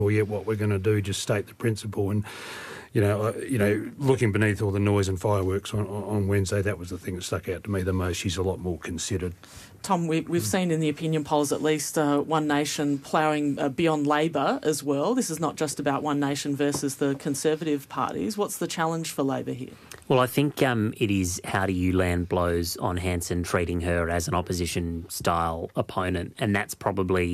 or yet what we're going to do, just state the principle. And looking beneath all the noise and fireworks on Wednesday, that was the thing that stuck out to me the most. She's a lot more considered. Tom, we've seen in the opinion polls at least One Nation ploughing beyond Labor as well. This is not just about One Nation versus the Conservative parties. What's the challenge for Labor here? Well, I think it is how do you land blows on Hanson, treating her as an opposition-style opponent, and that's probably,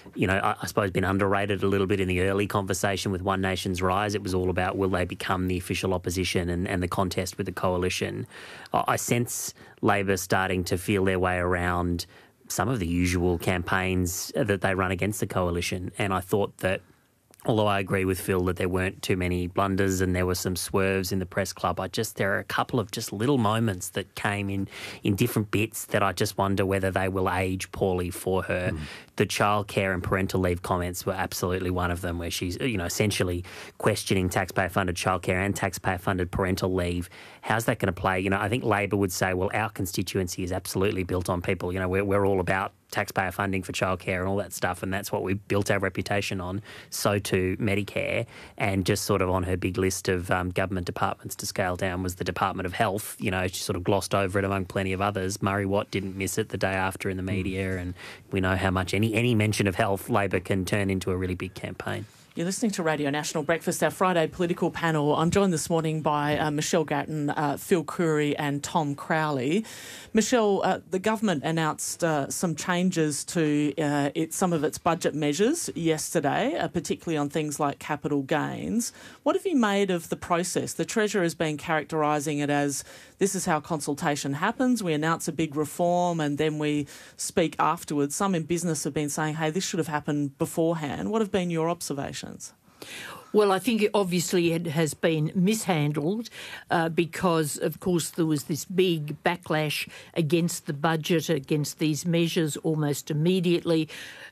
I suppose been underrated a little bit in the early conversation with One Nation's rise. It was all about will they become the official opposition and the contest with the coalition. I sense Labor starting to feel their way around some of the usual campaigns that they run against the coalition, and I thought that although I agree with Phil that there weren't too many blunders and there were some swerves in the press club, there are a couple of just little moments that came in different bits that I just wonder whether they will age poorly for her. The childcare and parental leave comments were absolutely one of them, where she's, essentially questioning taxpayer-funded childcare and taxpayer-funded parental leave. How's that going to play? I think Labor would say, well, our constituency is absolutely built on people. We're all about taxpayer funding for childcare and all that stuff, and that's what we built our reputation on. So too Medicare, and just sort of on her big list of government departments to scale down was the Department of Health. She sort of glossed over it among plenty of others. Murray Watt didn't miss it the day after in the media, and we know how much any mention of health Labor can turn into a really big campaign. You're listening to Radio National Breakfast, our Friday political panel. I'm joined this morning by Michelle Grattan, Phil Curry and Tom Crowley. Michelle, the government announced some changes to some of its budget measures yesterday, particularly on things like capital gains. What have you made of the process? The Treasurer has been characterising it as this is how consultation happens. We announce a big reform and then we speak afterwards. Some in business have been saying, hey, this should have happened beforehand. What have been your observations? Well, I think obviously it has been mishandled because, of course, there was this big backlash against the budget, against these measures almost immediately.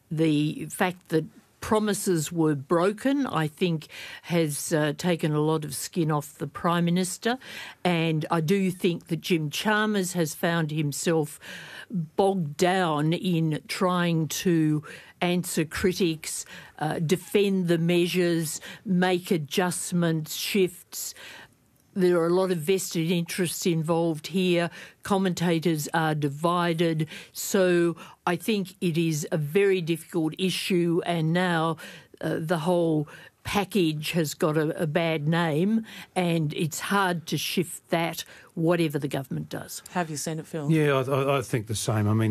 The fact that promises were broken, I think, has taken a lot of skin off the Prime Minister. And I do think that Jim Chalmers has found himself bogged down in trying to answer critics, defend the measures, make adjustments, shifts. There are a lot of vested interests involved here. Commentators are divided. So I think it is a very difficult issue, and now the whole package has got a bad name, and it's hard to shift that, whatever the government does. Have you seen it, Phil? Yeah, I think the same. I mean,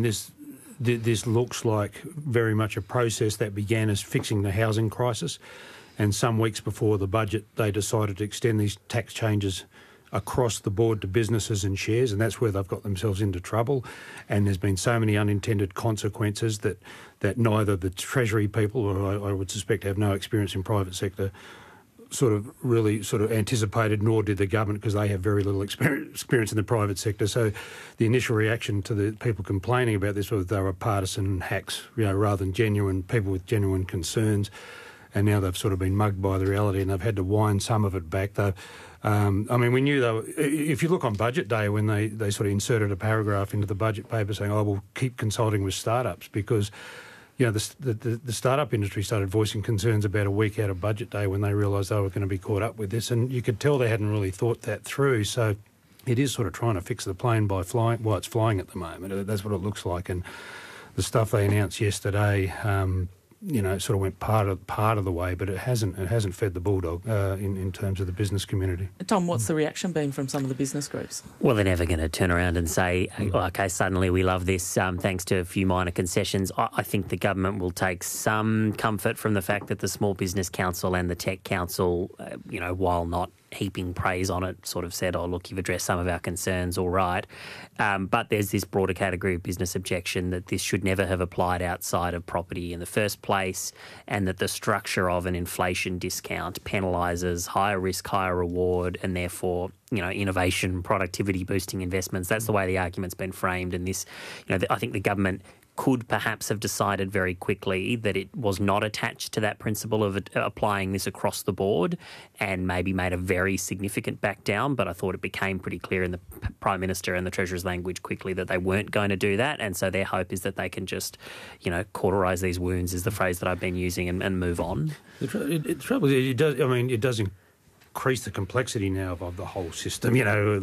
this looks like very much a process that began as fixing the housing crisis. And some weeks before the budget, they decided to extend these tax changes across the board to businesses and shares, and that's where they've got themselves into trouble. And there's been so many unintended consequences that neither the Treasury people, or I would suspect have no experience in private sector, sort of anticipated, nor did the government, because they have very little experience in the private sector. So the initial reaction to the people complaining about this was they were partisan hacks, rather than genuine people with genuine concerns. And now they've sort of been mugged by the reality, and they've had to wind some of it back. We knew if you look on budget day when they sort of inserted a paragraph into the budget paper saying, we'll keep consulting with startups, because the startup industry started voicing concerns about a week out of budget day when they realised they were going to be caught up with this, and you could tell they hadn't really thought that through. So it is sort of trying to fix the plane by flying while it's flying at the moment. That's what it looks like. And the stuff they announced yesterday, sort of went part of the way, but it hasn't fed the bulldog in terms of the business community. Tom, what's the reaction been from some of the business groups? Well, they're never going to turn around and say, okay, suddenly we love this thanks to a few minor concessions. I think the government will take some comfort from the fact that the Small Business Council and the Tech Council, while not heaping praise on it, sort of said, look, you've addressed some of our concerns, all right. But there's this broader category of business objection that this should never have applied outside of property in the first place, and that the structure of an inflation discount penalises higher risk, higher reward, and therefore, innovation, productivity boosting investments. That's the way the argument's been framed. And this, I think the government could perhaps have decided very quickly that it was not attached to that principle of applying this across the board and maybe made a very significant back down. But I thought it became pretty clear in the Prime Minister and the Treasurer's language quickly that they weren't going to do that. And so their hope is that they can just, cauterise these wounds is the phrase that I've been using and move on. The trouble is, it does increase the complexity now of the whole system.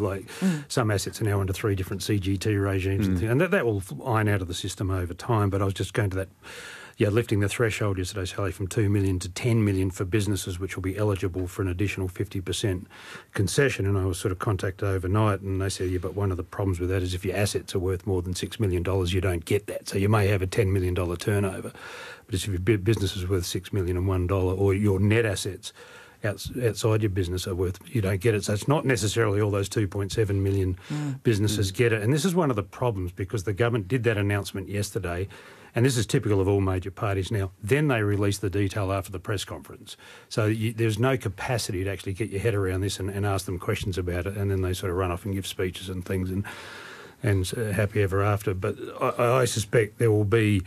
Some assets are now under 3 different CGT regimes and things, and that will iron out of the system over time. But I was just going to that, lifting the threshold yesterday, Sally, from 2 million to 10 million for businesses which will be eligible for an additional 50% concession. And I was sort of contacted overnight, and they said, but one of the problems with that is if your assets are worth more than $6 million, you don't get that. So you may have a $10 million turnover, but if your business is worth $6 million and $1, or your net assets outside your business are worth, you don't get it. So it's not necessarily all those 2.7 million businesses get it. And this is one of the problems, because the government did that announcement yesterday, and this is typical of all major parties now. Then they release the detail after the press conference. So there's no capacity to actually get your head around this and ask them questions about it, and then they sort of run off and give speeches and things and happy ever after. But I suspect there will be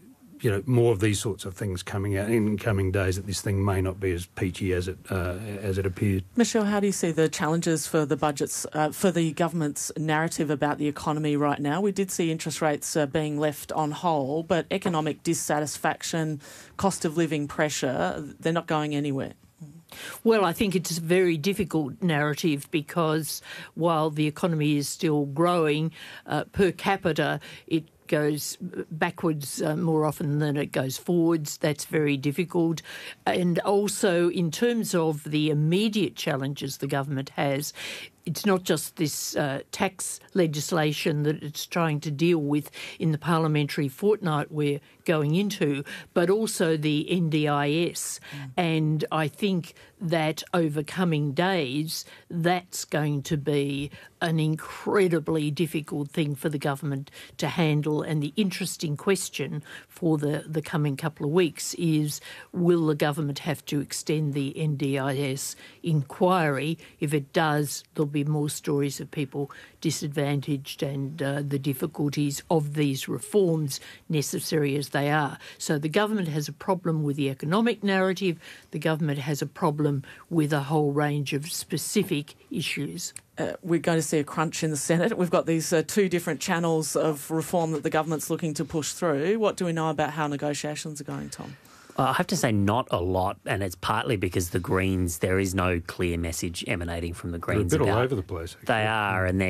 more of these sorts of things coming out in coming days, that this thing may not be as peachy as it appeared. Michelle, how do you see the challenges for the budgets, for the government's narrative about the economy right now? We did see interest rates being left on hold, but economic dissatisfaction, cost of living pressure, they're not going anywhere. Well, I think it's a very difficult narrative, because while the economy is still growing, per capita it goes backwards more often than it goes forwards. That's very difficult. And also, in terms of the immediate challenges the government has, it's not just this tax legislation that it's trying to deal with in the parliamentary fortnight we're going into, but also the NDIS. And I think that over coming days, that's going to be an incredibly difficult thing for the government to handle. And the interesting question for the coming couple of weeks is, will the government have to extend the NDIS inquiry? If it does, there'll be more stories of people disadvantaged and the difficulties of these reforms, necessary as they are. So the government has a problem with the economic narrative. The government has a problem with a whole range of specific issues. We're going to see a crunch in the Senate. We've got these 2 different channels of reform that the government's looking to push through. What do we know about how negotiations are going, Tom? I have to say not a lot, and it's partly because the Greens, there is no clear message emanating from the Greens. They're a bit all over the place, actually. They are, and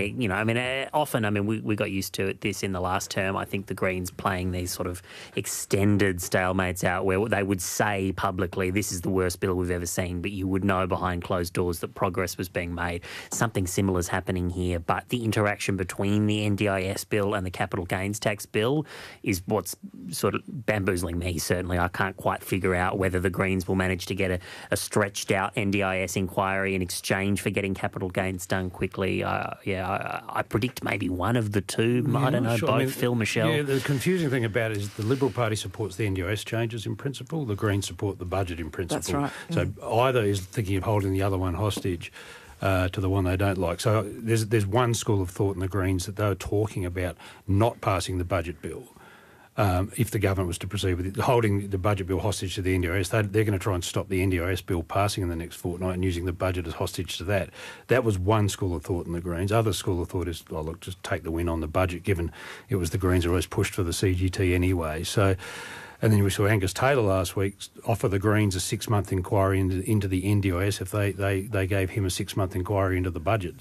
we got used to this in the last term. I think the Greens playing these sort of extended stalemates out where they would say publicly, this is the worst bill we've ever seen, but you would know behind closed doors that progress was being made. Something similar is happening here, but the interaction between the NDIS bill and the capital gains tax bill is what's sort of bamboozling me, certainly. I can't quite figure out whether the Greens will manage to get a stretched out NDIS inquiry in exchange for getting capital gains done quickly. I predict maybe one of the two. I don't know, sure. Both, Phil, Michelle. Yeah, the confusing thing about it is the Liberal Party supports the NDIS changes in principle, the Greens support the budget in principle. That's right. So either is thinking of holding the other one hostage to the one they don't like. So there's one school of thought in the Greens that they were talking about not passing the budget bill. If the government was to proceed with it, holding the budget bill hostage to the NDIS, they're going to try and stop the NDIS bill passing in the next fortnight and using the budget as hostage to that. That was one school of thought in the Greens. Other school of thought is, just take the win on the budget, given it was the Greens who always pushed for the CGT anyway. So, and then we saw Angus Taylor last week offer the Greens a 6-month inquiry into the NDIS if they gave him a 6-month inquiry into the budget.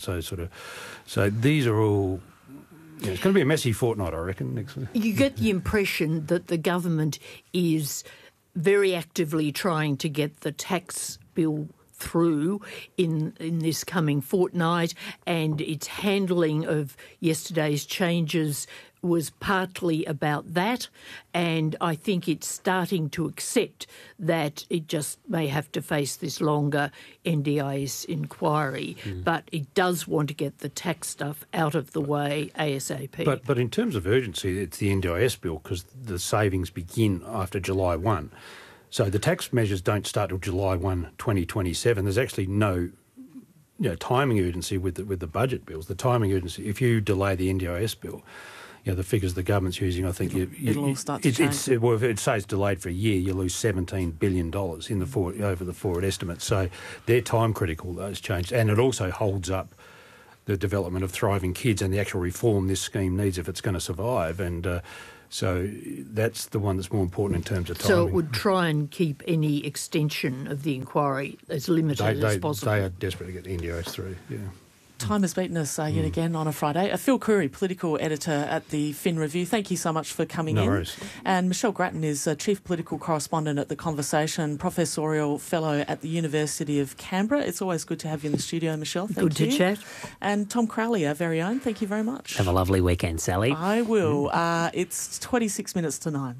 So these are all. Yeah, it's going to be a messy fortnight, I reckon, next week. You get the impression that the government is very actively trying to get the tax bill through in this coming fortnight, and its handling of yesterday's changes was partly about that, and I think it's starting to accept that it just may have to face this longer NDIS inquiry, but it does want to get the tax stuff out of the way ASAP. But in terms of urgency, it's the NDIS bill, because the savings begin after July 1. So the tax measures don't start till July 1, 2027. There's actually no timing urgency with the budget bills. The timing urgency, if you delay the NDIS bill, the figures the government's using, I think it'll all start to change. Well, if it says delayed for a year, you lose $17 billion over the forward estimate. So they're time critical, those changes. And it also holds up the development of thriving kids and the actual reform this scheme needs if it's going to survive. And so that's the one that's more important in terms of timing. So it would try and keep any extension of the inquiry as limited as possible. They are desperate to get the NDIS through, yeah. Time has beaten us yet again on a Friday. Phil Curry, political editor at the Fin Review, thank you so much for coming in. Worries. And Michelle Grattan is chief political correspondent at The Conversation, professorial fellow at the University of Canberra. It's always good to have you in the studio, Michelle. Thank you. Good to chat. And Tom Crowley, our very own, thank you very much. Have a lovely weekend, Sally. I will. It's 26 minutes to 9.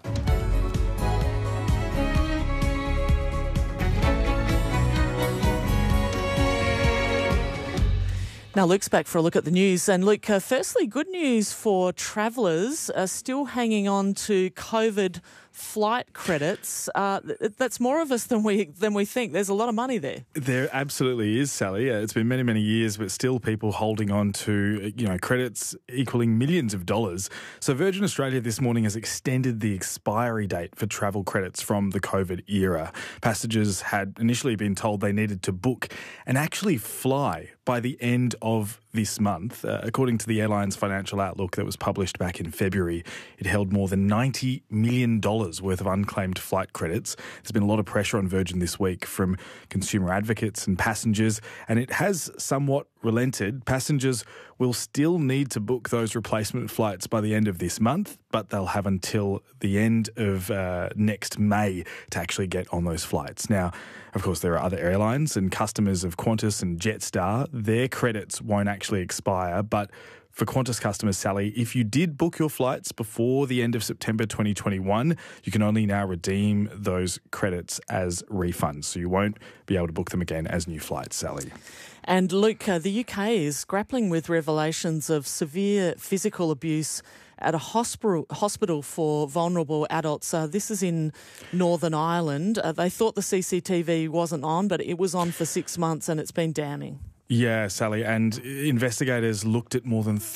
Now Luke's back for a look at the news. And Luke, firstly, good news for travellers still hanging on to COVID flight credits. That's more of us than we think. There's a lot of money there. There absolutely is, Sally. It's been many, many years, but still people holding on to credits equaling millions of dollars. So Virgin Australia this morning has extended the expiry date for travel credits from the COVID era. Passengers had initially been told they needed to book and actually fly by the end of this month. According to the airline's financial outlook that was published back in February, it held more than $90 million worth of unclaimed flight credits. There's been a lot of pressure on Virgin this week from consumer advocates and passengers, and it has somewhat relented. Passengers will still need to book those replacement flights by the end of this month, but they'll have until the end of next May to actually get on those flights. Now, of course, there are other airlines and customers of Qantas and Jetstar. Their credits won't actually expire, but for Qantas customers, Sally, if you did book your flights before the end of September 2021, you can only now redeem those credits as refunds. So you won't be able to book them again as new flights, Sally. And Luke, the UK is grappling with revelations of severe physical abuse at a hospital for vulnerable adults. This is in Northern Ireland. They thought the CCTV wasn't on, but it was on for 6 months and it's been damning. Yeah, Sally, and investigators looked at more than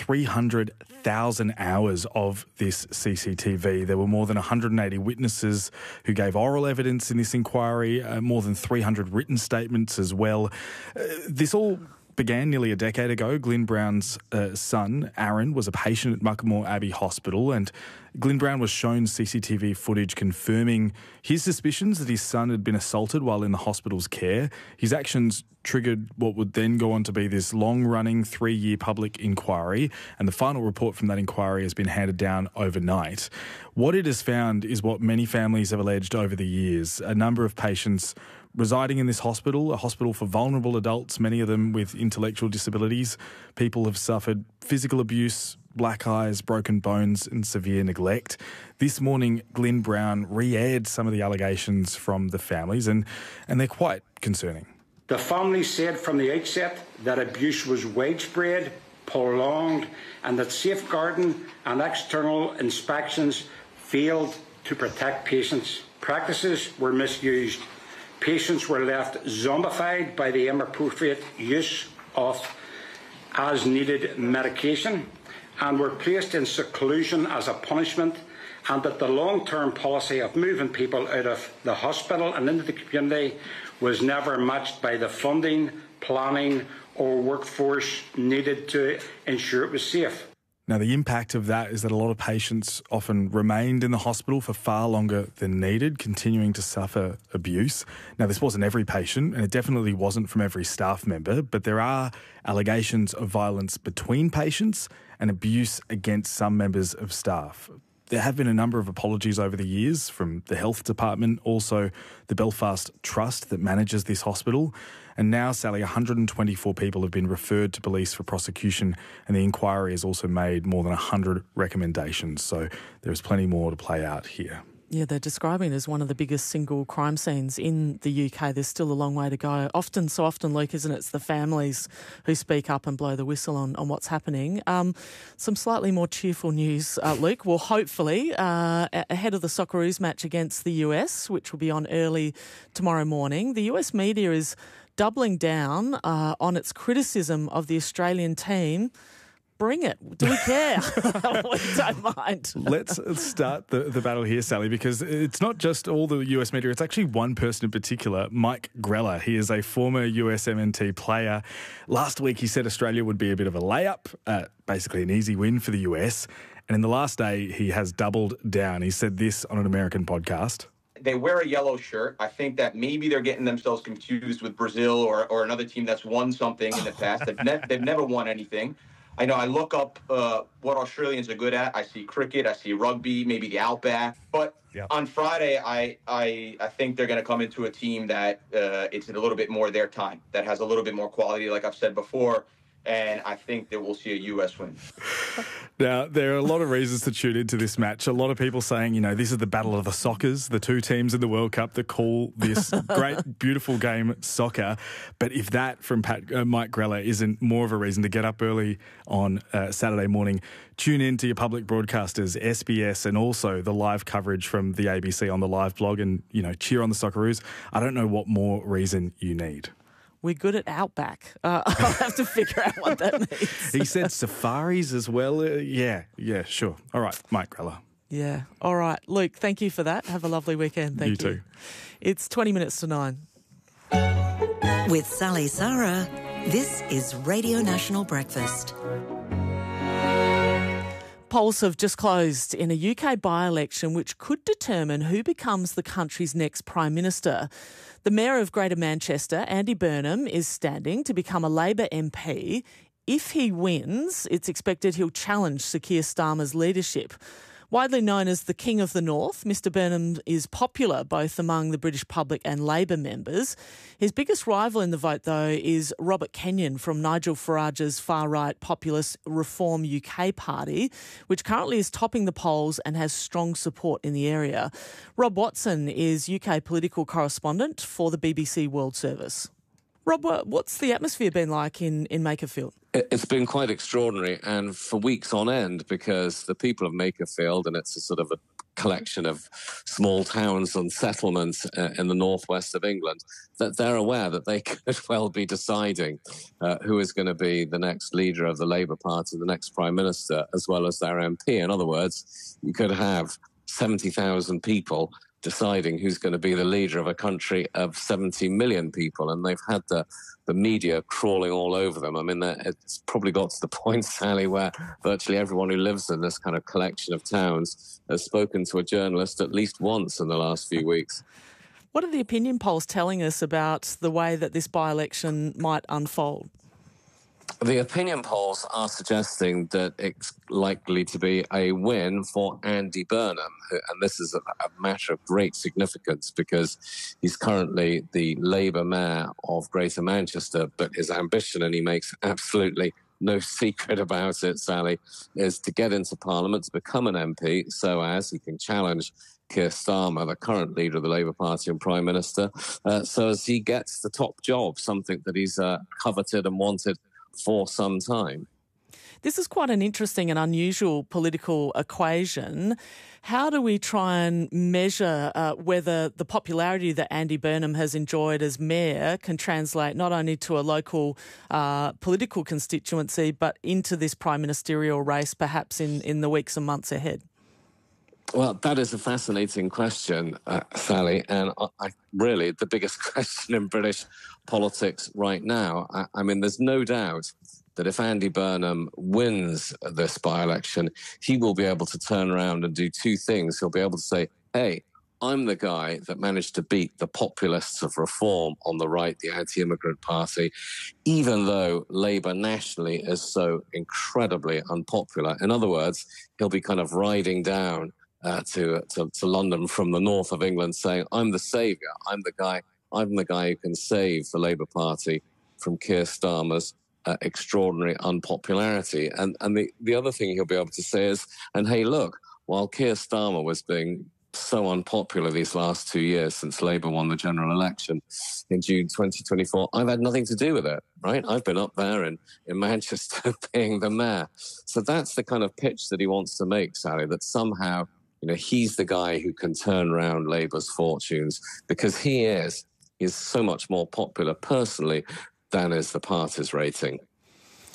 300,000 hours of this CCTV. There were more than 180 witnesses who gave oral evidence in this inquiry, more than 300 written statements as well. This all began nearly a decade ago. Glyn Brown's son, Aaron, was a patient at Muckamore Abbey Hospital, and Glyn Brown was shown CCTV footage confirming his suspicions that his son had been assaulted while in the hospital's care. His actions triggered what would then go on to be this long-running 3-year public inquiry, and the final report from that inquiry has been handed down overnight. What it has found is what many families have alleged over the years. A number of patients residing in this hospital, a hospital for vulnerable adults, many of them with intellectual disabilities. People have suffered physical abuse, black eyes, broken bones and severe neglect. This morning, Glyn Brown re-aired some of the allegations from the families, and they're quite concerning. The family said from the outset that abuse was widespread, prolonged, and that safeguarding and external inspections failed to protect patients. Practices were misused. Patients were left zombified by the inappropriate use of as-needed medication and were placed in seclusion as a punishment, and that the long-term policy of moving people out of the hospital and into the community was never matched by the funding, planning or workforce needed to ensure it was safe. Now, the impact of that is that a lot of patients often remained in the hospital for far longer than needed, continuing to suffer abuse. Now, this wasn't every patient, and it definitely wasn't from every staff member, but there are allegations of violence between patients and abuse against some members of staff. There have been a number of apologies over the years from the health department, also the Belfast Trust that manages this hospital. And now, Sally, 124 people have been referred to police for prosecution, and the inquiry has also made more than 100 recommendations. So there is plenty more to play out here. Yeah, they're describing it as one of the biggest single crime scenes in the UK. There's still a long way to go. So often, Luke, isn't it? It's the families who speak up and blow the whistle on what's happening. Some slightly more cheerful news, Luke. Well, hopefully, ahead of the Socceroos match against the US, which will be on early tomorrow morning, the US media is doubling down on its criticism of the Australian team bring it. Do we care? We don't mind. Let's start the battle here, Sally, because it's not just all the US media. It's actually one person in particular, Mike Grella. He is a former US MNT player. Last week, he said Australia would be a bit of a layup, basically an easy win for the US. And in the last day, he has doubled down. He said this on an American podcast. They wear a yellow shirt. I think that maybe they're getting themselves confused with Brazil or another team that's won something in the past. They've never won anything. I know I look up what Australians are good at. I see cricket, I see rugby, maybe the Outback. But on Friday, I think they're going to come into a team that it's a little bit more their time, that has a little bit more quality, like I've said before. And I think that we'll see a US win. Now, there are a lot of reasons to tune into this match. A lot of people saying, this is the battle of the soccers, the two teams in the World Cup that call this great, beautiful game soccer. But if that from Mike Grella isn't more of a reason to get up early on Saturday morning, tune in to your public broadcasters, SBS, and also the live coverage from the ABC on the live blog and, cheer on the Socceroos. I don't know what more reason you need. We're good at Outback. I'll have to figure out what that means. He said safaris as well. Yeah, sure. All right, Mike Grella. Yeah. All right. Luke, thank you for that. Have a lovely weekend. Thank you. You too. It's 20 minutes to 9. With Sally Sarah, this is Radio National Breakfast. Polls have just closed in a UK by-election which could determine who becomes the country's next Prime Minister. The Mayor of Greater Manchester, Andy Burnham, is standing to become a Labor MP. If he wins, it's expected he'll challenge Sir Keir Starmer's leadership. Widely known as the King of the North, Mr Burnham is popular both among the British public and Labor members. His biggest rival in the vote, though, is Robert Kenyon from Nigel Farage's far-right populist Reform UK party, which currently is topping the polls and has strong support in the area. Rob Watson is UK political correspondent for the BBC World Service. Rob, what's the atmosphere been like in Makerfield? It's been quite extraordinary, and for weeks on end, because the people of Makerfield, and it's a sort of a collection of small towns and settlements in the northwest of England, that they're aware that they could well be deciding who is going to be the next leader of the Labour Party, the next Prime Minister, as well as their MP. In other words, you could have 70,000 people deciding who's going to be the leader of a country of 70 million people, and they've had the media crawling all over them. I mean, it's probably got to the point, Sally, where virtually everyone who lives in this kind of collection of towns has spoken to a journalist at least once in the last few weeks. What are the opinion polls telling us about the way that this by-election might unfold? The opinion polls are suggesting that it's likely to be a win for Andy Burnham. And this is a matter of great significance because he's currently the Labour mayor of Greater Manchester, but his ambition, and he makes absolutely no secret about it, Sally, is to get into Parliament, to become an MP, so as he can challenge Keir Starmer, the current leader of the Labour Party and Prime Minister, so as he gets the top job, something that he's coveted and wanted for some time. This is quite an interesting and unusual political equation. How do we try and measure whether the popularity that Andy Burnham has enjoyed as mayor can translate not only to a local political constituency but into this prime ministerial race perhaps in the weeks and months ahead? Well, that is a fascinating question, Sally, and really the biggest question in British politics right now. I mean, there's no doubt that if Andy Burnham wins this by-election, he will be able to turn around and do two things. He'll be able to say, hey, I'm the guy that managed to beat the populists of Reform on the right, the anti-immigrant party, even though Labour nationally is so incredibly unpopular. In other words, he'll be kind of riding down to London from the north of England saying, I'm the saviour, I'm the guy who can save the Labour Party from Keir Starmer's extraordinary unpopularity. And the other thing he'll be able to say is, and hey, look, while Keir Starmer was being so unpopular these last 2 years since Labour won the general election in June 2024, I've had nothing to do with it, right? I've been up there in Manchester being the mayor. So that's the kind of pitch that he wants to make, Sally, that somehow he's the guy who can turn around Labour's fortunes because he's so much more popular personally than is the party's rating.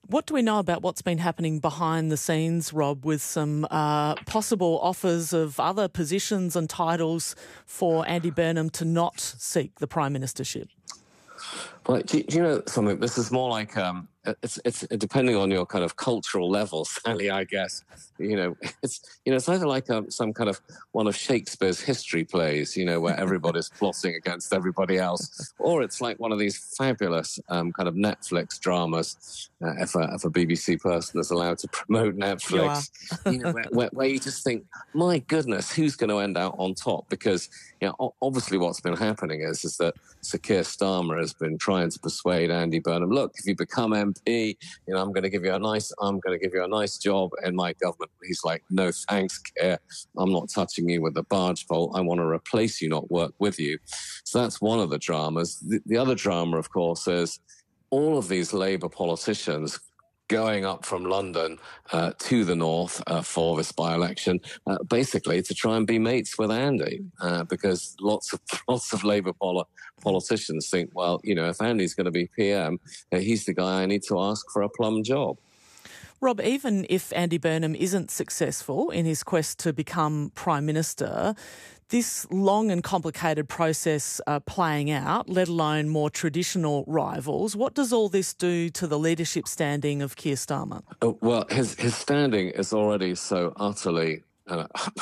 What do we know about what's been happening behind the scenes, Rob, with some possible offers of other positions and titles for Andy Burnham to not seek the Prime Ministership? Well, do you know something? This is more like it's depending on your kind of cultural level, Sally. I guess it's either like some kind of one of Shakespeare's history plays, where everybody's plotting against everybody else, or it's like one of these fabulous kind of Netflix dramas. If a BBC person is allowed to promote Netflix, where you just think, my goodness, who's going to end out on top? Because obviously what's been happening is that Sir Keir Starmer has been trying to persuade Andy Burnham, look, if you become MP, I'm going to give you a nice job in my government. He's like, no thanks, Keir. I'm not touching you with the barge pole. I want to replace you, not work with you. So that's one of the dramas. The other drama, of course, is all of these Labour politicians going up from London to the north for this by-election, basically to try and be mates with Andy, because lots of Labour politicians think, well, if Andy's going to be PM, he's the guy I need to ask for a plum job. Rob, even if Andy Burnham isn't successful in his quest to become Prime Minister, this long and complicated process playing out, let alone more traditional rivals, what does all this do to the leadership standing of Keir Starmer? Well, his standing is already so utterly in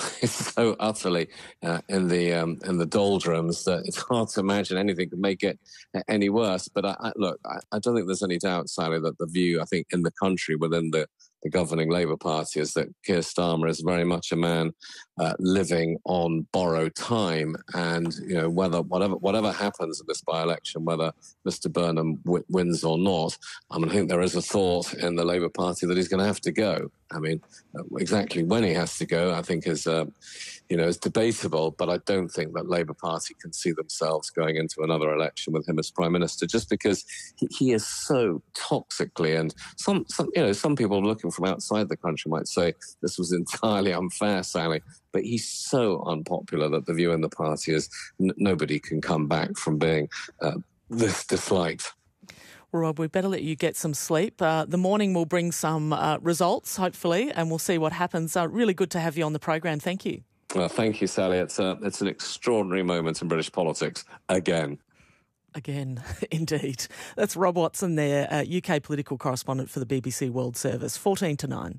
the doldrums that it's hard to imagine anything could make it any worse. But I don't think there's any doubt, Sally, that the view, I think, in the country within the governing Labour Party is that Keir Starmer is very much a man living on borrowed time, and whatever happens in this by-election, whether Mr. Burnham wins or not, I think there is a thought in the Labour Party that he's going to have to go. I mean, exactly when he has to go, I think is debatable, but I don't think that Labour Party can see themselves going into another election with him as Prime Minister, just because he is so toxically, and some people looking from outside the country might say this was entirely unfair, Sally, but he's so unpopular that the view in the party is nobody can come back from being this disliked. Rob, we better let you get some sleep. The morning will bring some results, hopefully, and we'll see what happens. Really good to have you on the program. Thank you. Well, thank you, Sally. It's an extraordinary moment in British politics, again. Again, indeed. That's Rob Watson there, UK political correspondent for the BBC World Service, 14 to 9.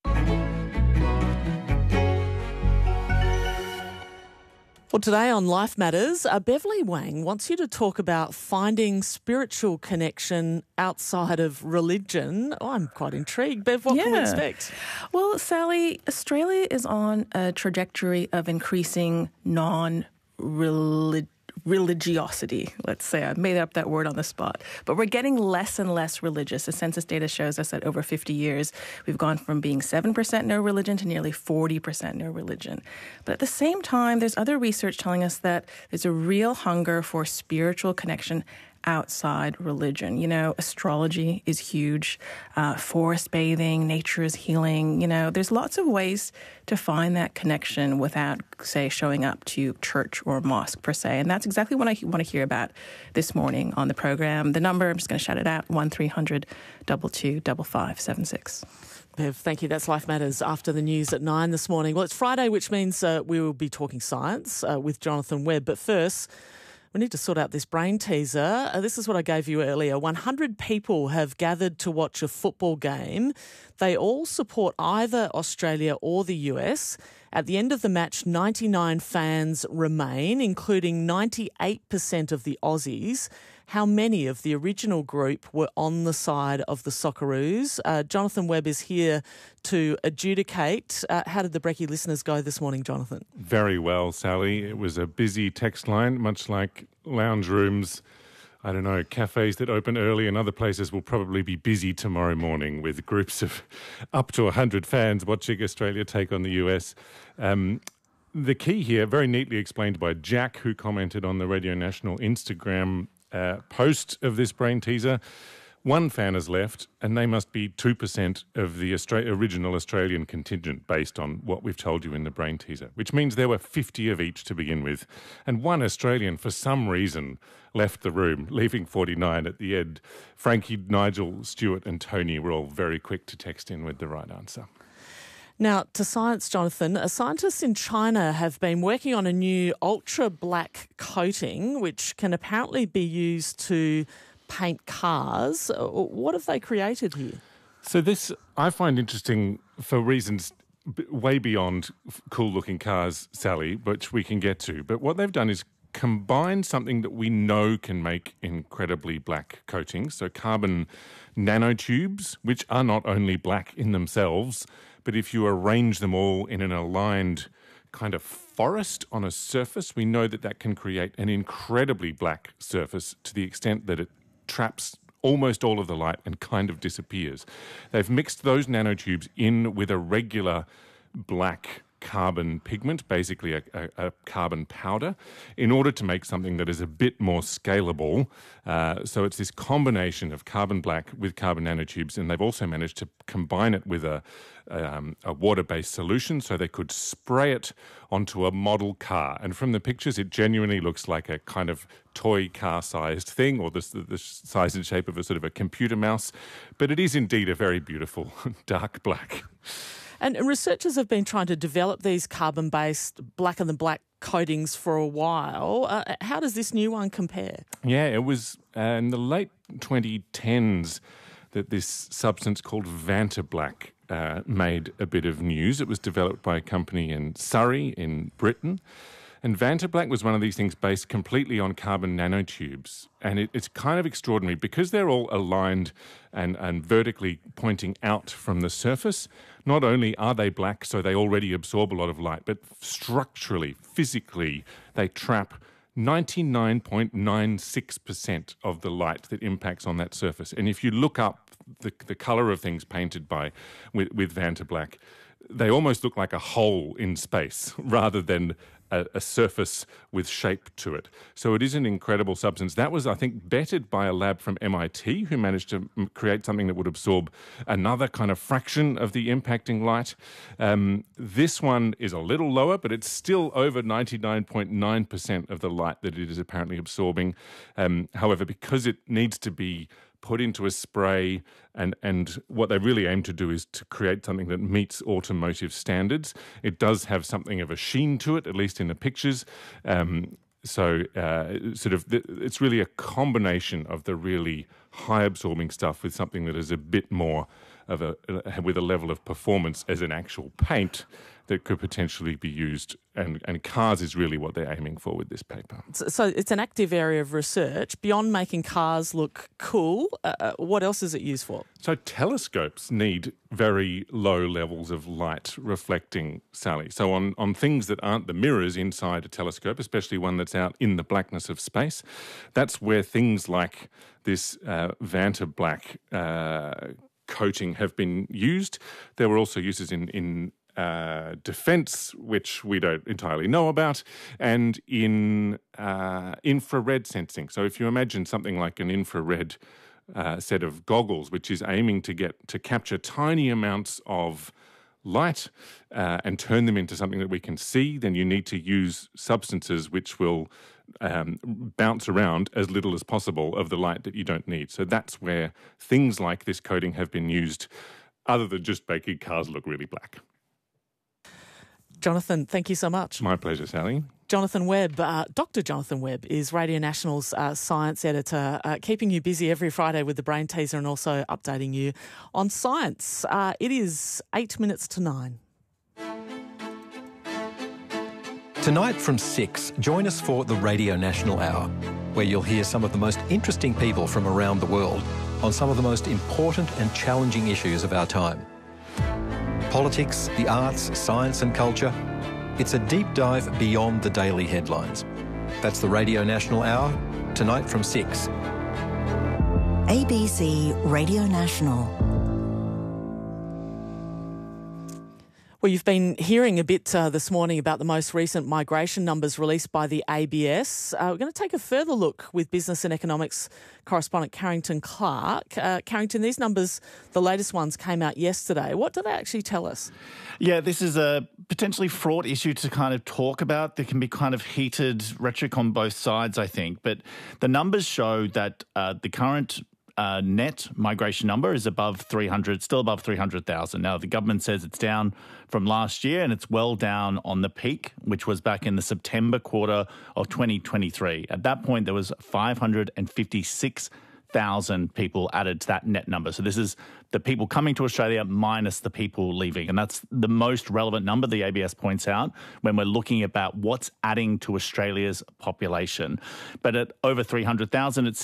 Well, today on Life Matters, Beverly Wang wants you to talk about finding spiritual connection outside of religion. Oh, I'm quite intrigued. Bev, what can we expect? Well, Sally, Australia is on a trajectory of increasing religiosity, let's say. I made up that word on the spot. But we're getting less and less religious. The census data shows us that over 50 years, we've gone from being 7% no religion to nearly 40% no religion. But at the same time, there's other research telling us that there's a real hunger for spiritual connection outside religion. Astrology is huge, forest bathing, nature is healing. There's lots of ways to find that connection without, say, showing up to church or mosque per se. And that's exactly what I want to hear about this morning on the program. The number, I'm just going to shout it out, 1300 22 5576. Bev, thank you. That's Life Matters after the news at 9 this morning. Well, it's Friday, which means we will be talking science with Jonathan Webb. But first, we need to sort out this brain teaser. This is what I gave you earlier. 100 people have gathered to watch a football game. They all support either Australia or the US. At the end of the match, 99 fans remain, including 98% of the Aussies. How many of the original group were on the side of the Socceroos? Jonathan Webb is here to adjudicate. How did the Brekkie listeners go this morning, Jonathan? Very well, Sally. It was a busy text line, much like lounge rooms. I don't know, cafes that open early and other places will probably be busy tomorrow morning with groups of up to 100 fans watching Australia take on the US. The key here, very neatly explained by Jack, who commented on the Radio National Instagram post of this brain teaser, One fan has left, and they must be 2% of the original Australian contingent based on what we've told you in the brain teaser, which means there were 50 of each to begin with. And one Australian, for some reason, left the room, leaving 49 at the end. Frankie, Nigel, Stuart and Tony were all very quick to text in with the right answer. Now, to science, Jonathan, scientists in China have been working on a new ultra-black coating which can apparently be used to paint cars. What have they created here? So this I find interesting for reasons way beyond cool-looking cars, Sally, which we can get to. But what they've done is combine something that we know can make incredibly black coatings, so carbon nanotubes, which are not only black in themselves, but if you arrange them all in an aligned kind of forest on a surface, we know that that can create an incredibly black surface to the extent that it traps almost all of the light and kind of disappears. They've mixed those nanotubes in with a regular black carbon pigment, basically a carbon powder, in order to make something that is a bit more scalable. So it's this combination of carbon black with carbon nanotubes, and they've also managed to combine it with a water-based solution so they could spray it onto a model car. And from the pictures, it genuinely looks like a kind of toy car-sized thing, or the size and shape of a sort of a computer mouse. But it is indeed a very beautiful dark black. And researchers have been trying to develop these carbon-based blacker-than-black coatings for a while. How does this new one compare? Yeah, it was in the late 2010s that this substance called Vantablack made a bit of news. It was developed by a company in Surrey in Britain. And Vantablack was one of these things based completely on carbon nanotubes. And it's kind of extraordinary because they're all aligned and vertically pointing out from the surface. Not only are they black, so they already absorb a lot of light, but structurally, physically, they trap 99.96% of the light that impacts on that surface. And if you look up the colour of things painted with Vantablack, they almost look like a hole in space rather than a surface with shape to it. So it is an incredible substance. That was, I think, bettered by a lab from MIT who managed to create something that would absorb another kind of fraction of the impacting light. This one is a little lower, but it's still over 99.9% of the light that it is apparently absorbing. However, because it needs to be put into a spray, and what they really aim to do is to create something that meets automotive standards. It does have something of a sheen to it, at least in the pictures. It's really a combination of the really high-absorbing stuff with something that is a bit more of with a level of performance as an actual paint that could potentially be used, and cars is really what they're aiming for with this paper. So it's an active area of research. Beyond making cars look cool, what else is it used for? So telescopes need very low levels of light reflecting, Sally. So on things that aren't the mirrors inside a telescope, especially one that's out in the blackness of space, that's where things like this Vantablack coating have been used. There were also uses in defence, which we don't entirely know about, and in infrared sensing. So if you imagine something like an infrared set of goggles, which is aiming to capture tiny amounts of light and turn them into something that we can see, then you need to use substances which will bounce around as little as possible of the light that you don't need. So that's where things like this coating have been used, other than just making cars look really black. Jonathan, thank you so much. My pleasure, Sally. Jonathan Webb, Dr. Jonathan Webb is Radio National's science editor, keeping you busy every Friday with the Brain Teaser and also updating you on science. It is 8 minutes to 9. Tonight from 6, join us for the Radio National Hour, where you'll hear some of the most interesting people from around the world on some of the most important and challenging issues of our time. Politics, the arts, science and culture. It's a deep dive beyond the daily headlines. That's the Radio National Hour, tonight from 6. ABC Radio National. Well, you've been hearing a bit this morning about the most recent migration numbers released by the ABS. We're going to take a further look with business and economics correspondent Carrington Clark. Carrington, these numbers, the latest ones, came out yesterday. What do they actually tell us? Yeah, this is a potentially fraught issue to kind of talk about. There can be kind of heated rhetoric on both sides, I think. But the numbers show that the current net migration number is above 300, still above 300,000. Now, the government says it's down from last year and it's well down on the peak, which was back in the September quarter of 2023. At that point, there was 556,000 people added to that net number. So this is the people coming to Australia minus the people leaving. And that's the most relevant number, the ABS points out, when we're looking about what's adding to Australia's population. But at over 300,000, it's